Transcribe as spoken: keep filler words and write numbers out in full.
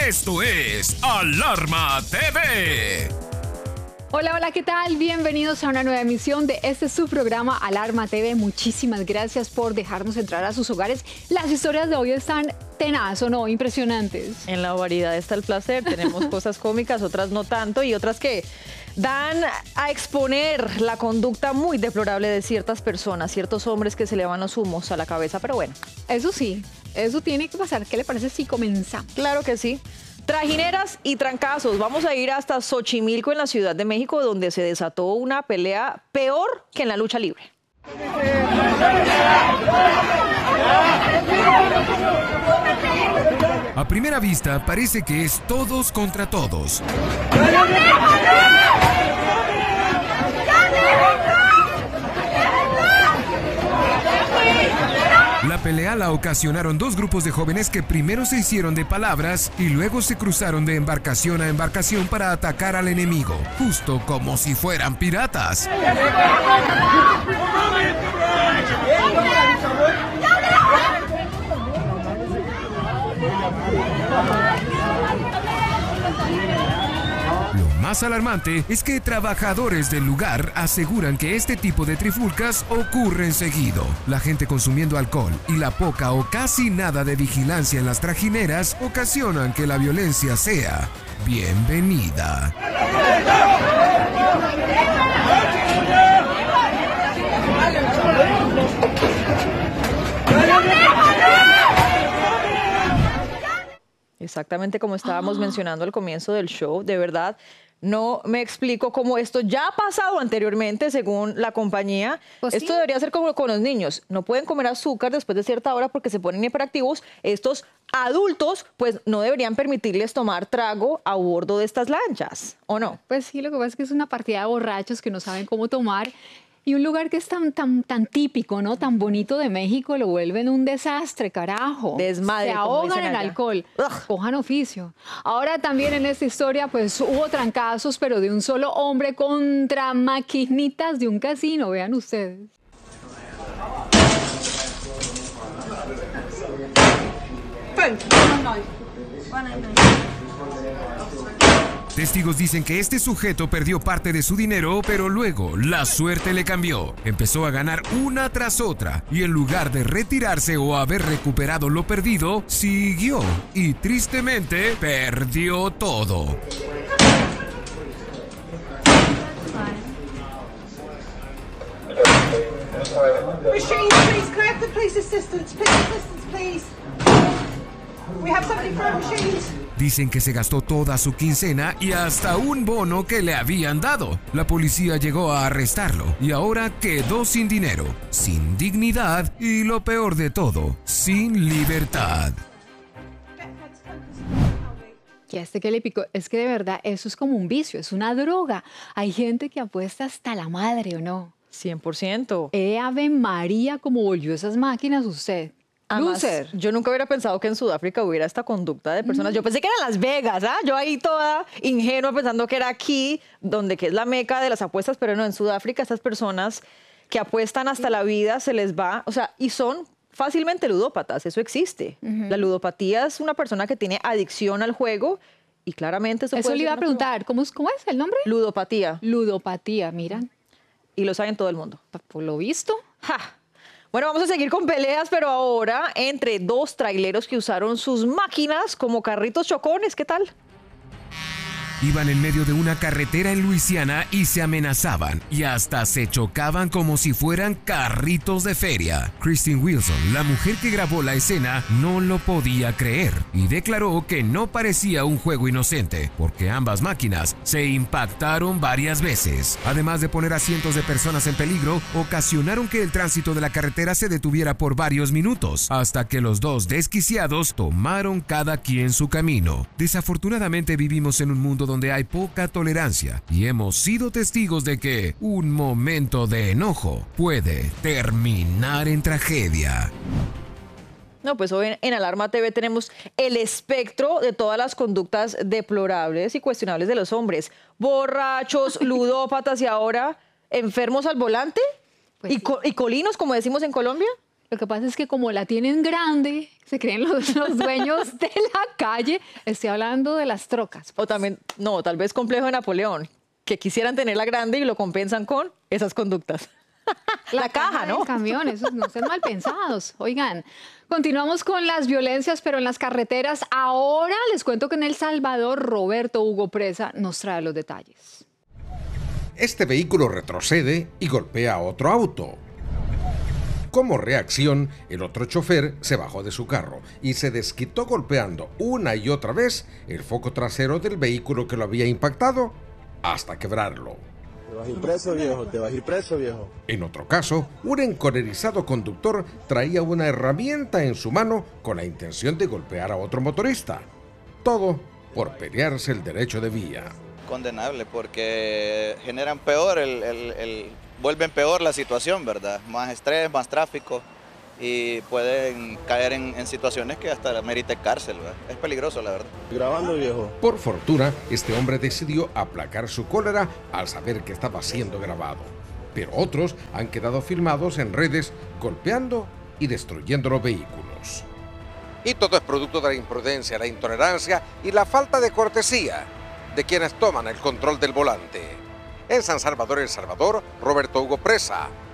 Esto es Alarma T V. Hola, hola, ¿qué tal? Bienvenidos a una nueva emisión de este su programa Alarma T V. Muchísimas gracias por dejarnos entrar a sus hogares. Las historias de hoy están tenaz, ¿o no? Impresionantes. En la variedad está el placer. Tenemos cosas cómicas, otras no tanto, y otras que dan a exponer la conducta muy deplorable de ciertas personas, ciertos hombres que se le van los humos a la cabeza, pero bueno. Eso sí, eso tiene que pasar. ¿Qué le parece si comenzamos? Claro que sí. Trajineras y trancazos. Vamos a ir hasta Xochimilco, en la Ciudad de México, donde se desató una pelea peor que en la lucha libre. A primera vista parece que es todos contra todos. La pelea la ocasionaron dos grupos de jóvenes que primero se hicieron de palabras y luego se cruzaron de embarcación a embarcación para atacar al enemigo, justo como si fueran piratas. Lo más alarmante es que trabajadores del lugar aseguran que este tipo de trifulcas ocurren seguido. La gente consumiendo alcohol y la poca o casi nada de vigilancia en las trajineras ocasionan que la violencia sea bienvenida. Exactamente como estábamos mencionando al comienzo del show, de verdad, no me explico cómo esto ya ha pasado anteriormente, según la compañía. Pues esto sí. Debería ser como con los niños. No pueden comer azúcar después de cierta hora porque se ponen hiperactivos. Estos adultos, pues, no deberían permitirles tomar trago a bordo de estas lanchas, ¿o no? Pues sí, lo que pasa es que es una partida de borrachos que no saben cómo tomar. Y un lugar que es tan, tan, tan típico, ¿no? Tan bonito de México, lo vuelven un desastre, carajo. Desmadre. Se ahogan en alcohol. Ugh. Cojan oficio. Ahora también en esta historia, pues hubo trancazos, pero de un solo hombre contra maquinitas de un casino. Vean ustedes. Testigos dicen que este sujeto perdió parte de su dinero, pero luego la suerte le cambió. Empezó a ganar una tras otra y en lugar de retirarse o haber recuperado lo perdido, siguió y tristemente perdió todo. Machine, please. Can I have the police assistance? Police assistance, please. We have somebody for our machines. Dicen que se gastó toda su quincena y hasta un bono que le habían dado. La policía llegó a arrestarlo y ahora quedó sin dinero, sin dignidad y, lo peor de todo, sin libertad. Y a este que le picó, es que de verdad eso es como un vicio, es una droga. Hay gente que apuesta hasta la madre, ¿o no? cien por ciento. ¡Eh, Ave María, cómo volvió esas máquinas usted! Además, yo nunca hubiera pensado que en Sudáfrica hubiera esta conducta de personas. Mm. Yo pensé que era Las Vegas, ¿ah? Yo ahí toda ingenua pensando que era aquí, donde que es la meca de las apuestas, pero no, en Sudáfrica estas personas que apuestan hasta la vida se les va, o sea, y son fácilmente ludópatas, eso existe. Uh-huh. La ludopatía es una persona que tiene adicción al juego y claramente eso, eso puede le iba a preguntar, ¿cómo es, ¿cómo es el nombre? Ludopatía. Ludopatía, miran. Y lo saben todo el mundo. Por lo visto. ¡Ja! Bueno, vamos a seguir con peleas, pero ahora entre dos traileros que usaron sus máquinas como carritos chocones. ¿Qué tal? Iban en medio de una carretera en Luisiana y se amenazaban y hasta se chocaban como si fueran carritos de feria. Kristen Wilson, la mujer que grabó la escena, no lo podía creer y declaró que no parecía un juego inocente porque ambas máquinas se impactaron varias veces. Además de poner a cientos de personas en peligro, ocasionaron que el tránsito de la carretera se detuviera por varios minutos hasta que los dos desquiciados tomaron cada quien su camino. Desafortunadamente vivimos en un mundo donde donde hay poca tolerancia y hemos sido testigos de que un momento de enojo puede terminar en tragedia. No, pues hoy en, en Alarma T V tenemos el espectro de todas las conductas deplorables y cuestionables de los hombres. Borrachos, ludópatas y ahora enfermos al volante. Pues y, sí. co y colinos, como decimos en Colombia. Lo que pasa es que como la tienen grande, se creen los, los dueños de la calle. Estoy hablando de las trocas. O también, no, tal vez complejo de Napoleón, que quisieran tenerla grande y lo compensan con esas conductas. La, la caja, caja, ¿no? Del camión, esos no sean mal pensados. Oigan, continuamos con las violencias, pero en las carreteras. Ahora les cuento que en El Salvador, Roberto Hugo Presa nos trae los detalles. Este vehículo retrocede y golpea a otro auto. Como reacción, el otro chofer se bajó de su carro y se desquitó golpeando una y otra vez el foco trasero del vehículo que lo había impactado hasta quebrarlo. Te vas a ir preso, viejo, te vas a ir preso, viejo. En otro caso, un encolerizado conductor traía una herramienta en su mano con la intención de golpear a otro motorista. Todo por pelearse el derecho de vía. Condenable porque generan peor, el, el, el, vuelven peor la situación, ¿verdad? Más estrés, más tráfico y pueden caer en, en situaciones que hasta meriten cárcel, ¿verdad? Es peligroso, la verdad. Grabando, viejo. Por fortuna, este hombre decidió aplacar su cólera al saber que estaba siendo grabado. Pero otros han quedado filmados en redes golpeando y destruyendo los vehículos. Y todo es producto de la imprudencia, la intolerancia y la falta de cortesía de quienes toman el control del volante. En San Salvador, El Salvador, Roberto Hugo Presa,